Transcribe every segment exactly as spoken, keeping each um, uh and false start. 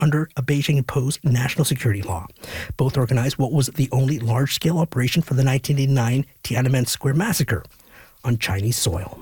under a Beijing-imposed national security law. Both organized what was the only large-scale operation for the nineteen eighty-nine Tiananmen Square massacre on Chinese soil.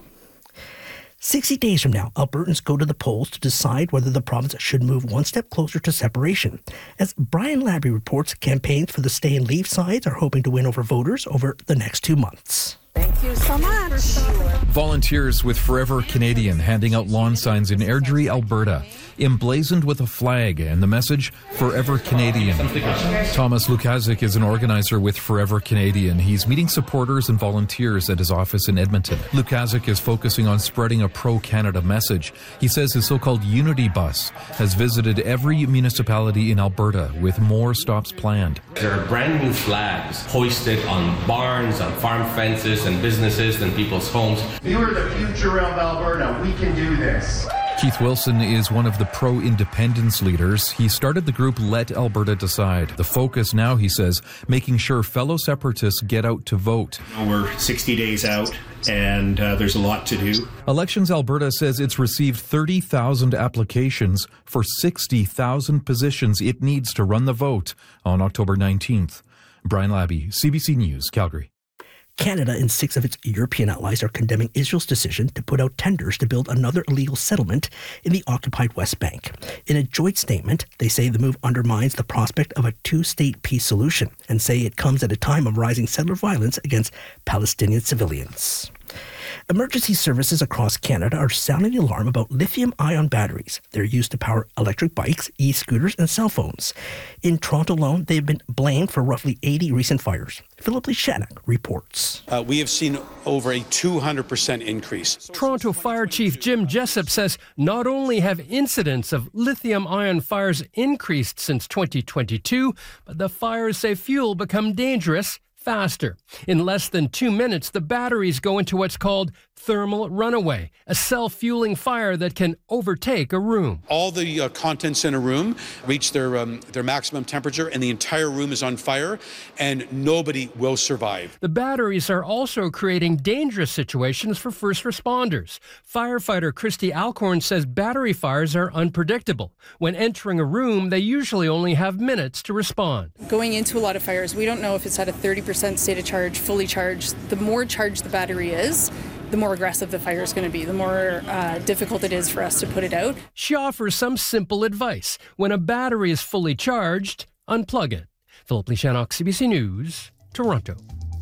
sixty days from now, Albertans go to the polls to decide whether the province should move one step closer to separation. As Brian Labby reports, campaigns for the stay and leave sides are hoping to win over voters over the next two months. Thank you so much. Volunteers with Forever Canadian handing out lawn signs in Airdrie, Alberta, emblazoned with a flag and the message, Forever Canadian. Thomas Lukazik is an organizer with Forever Canadian. He's meeting supporters and volunteers at his office in Edmonton. Lukazik is focusing on spreading a pro-Canada message. He says his so-called Unity Bus has visited every municipality in Alberta with more stops planned. There are brand new flags hoisted on barns, on farm fences, and businesses and people's homes. You are the future of Alberta. We can do this. Keith Wilson is one of the pro-independence leaders. He started the group Let Alberta Decide. The focus now, he says, making sure fellow separatists get out to vote. We're sixty days out, and uh, there's a lot to do. Elections Alberta says it's received thirty thousand applications for sixty thousand positions it needs to run the vote on October nineteenth. Brian Labby, C B C News, Calgary. Canada and six of its European allies are condemning Israel's decision to put out tenders to build another illegal settlement in the occupied West Bank. In a joint statement, they say the move undermines the prospect of a two-state peace solution and say it comes at a time of rising settler violence against Palestinian civilians. Emergency services across Canada are sounding the alarm about lithium-ion batteries. They're used to power electric bikes, e-scooters, and cell phones. In Toronto alone, they've been blamed for roughly eighty recent fires. Philip Lishanek reports. Uh, we have seen over a two hundred percent increase. Toronto Fire Chief Jim Jessup says not only have incidents of lithium-ion fires increased since twenty twenty-two, but the fires say fuel become dangerous faster. In less than two minutes, the batteries go into what's called thermal runaway, a self-fueling fire that can overtake a room. All the uh, contents in a room reach their um, their maximum temperature, and the entire room is on fire, and nobody will survive. The batteries are also creating dangerous situations for first responders. Firefighter Christy Alcorn says battery fires are unpredictable. When entering a room, they usually only have minutes to respond. Going into a lot of fires, we don't know if it's at a thirty percent state of charge, fully charged. The more charged the battery is, the more aggressive the fire is going to be, the more uh, difficult it is for us to put it out. She offers some simple advice. When a battery is fully charged, unplug it. Philip Lishanek, C B C News, Toronto.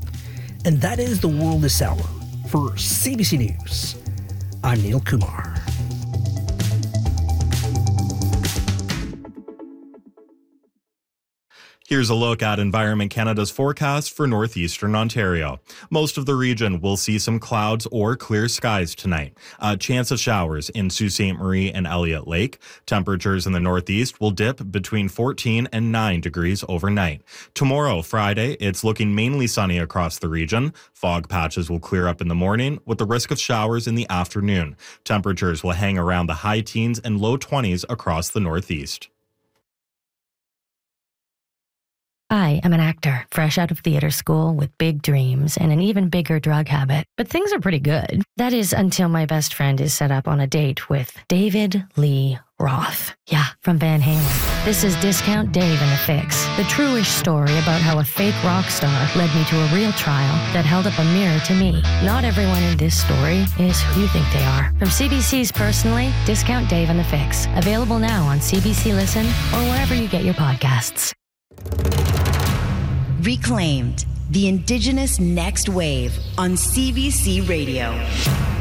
And that is The World This Hour. For C B C News, I'm Neil Kumar. Here's a look at Environment Canada's forecast for northeastern Ontario. Most of the region will see some clouds or clear skies tonight. A chance of showers in Sault Ste. Marie and Elliott Lake. Temperatures in the northeast will dip between fourteen and nine degrees overnight. Tomorrow, Friday, it's looking mainly sunny across the region. Fog patches will clear up in the morning with the risk of showers in the afternoon. Temperatures will hang around the high teens and low twenties across the northeast. I am an actor, fresh out of theater school with big dreams and an even bigger drug habit. But things are pretty good. That is until my best friend is set up on a date with David Lee Roth. Yeah, from Van Halen. This is Discount Dave and the Fix, the true-ish story about how a fake rock star led me to a real trial that held up a mirror to me. Not everyone in this story is who you think they are. From C B C's Personally, Discount Dave and the Fix. Available now on C B C Listen or wherever you get your podcasts. Reclaimed, the Indigenous Next Wave on C B C Radio.